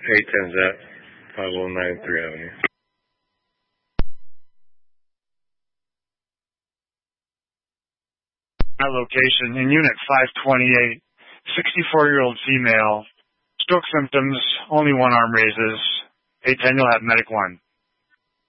810 Zet, 5093 Avenue. That location in Unit 528, 64-year-old female, stroke symptoms, only one arm raises. 810, you'll have Medic 1.